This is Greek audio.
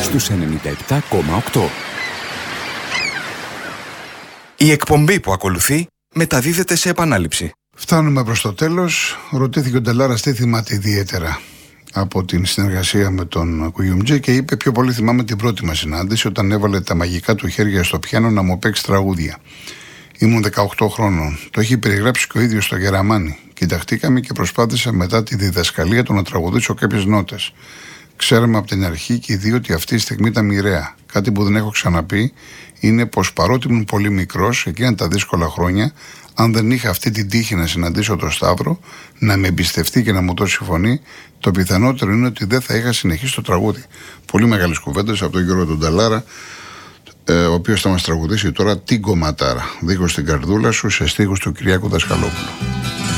στους 97,8. Η εκπομπή που ακολουθεί μεταδίδεται σε επανάληψη. Φτάνουμε προς το τέλος. Ρωτήθηκε ο Ντελάρας τι θυμάται ιδιαίτερα από την συνεργασία με τον Κουγιουμτζή και είπε: πιο πολύ θυμάμαι την πρώτη μας συνάντηση όταν έβαλε τα μαγικά του χέρια στο πιάνο να μου παίξει τραγούδια. Ήμουν 18 χρόνων. Το έχει περιγράψει και ο ίδιος στο Γεραμάνι. Κοιταχτήκαμε και προσπάθησα μετά τη διδασκαλία του να τραγουδήσω κάποιες νότες. Ξέραμε από την αρχή και οι δύο ότι αυτή η στιγμή ήταν μοιραία. Κάτι που δεν έχω ξαναπεί είναι πως παρότι ήμουν πολύ μικρός, εκείνα τα δύσκολα χρόνια, αν δεν είχα αυτή την τύχη να συναντήσω τον Σταύρο, να με εμπιστευτεί και να μου δώσει φωνή, το πιθανότερο είναι ότι δεν θα είχα συνεχίσει το τραγούδι. Πολύ μεγάλες κουβέντες από τον Γιώργο τον Νταλάρα, ο οποίος θα μας τραγουδήσει τώρα την κομματάρα. Δίχως την καρδούλα σου, σε στίχους του Κυριάκου Δασκαλόπουλου.